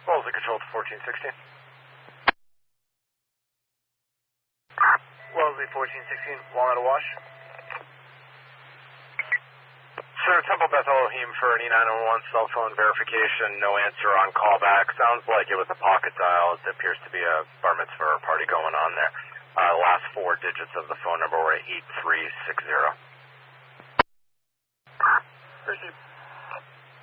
Wellesley Control to 1416. Wellesley 1416, Walnut Wash. Sir, Temple Beth Elohim for an E911 cell phone verification, no answer on callback. Sounds like it was a pocket dial. It appears to be a bar mitzvah party going on there. Last four digits of the phone number were 8360. Received.